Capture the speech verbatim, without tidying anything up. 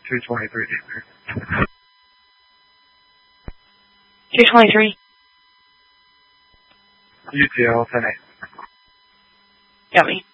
two twenty-three. two twenty-three. U T L ten eight. Got me.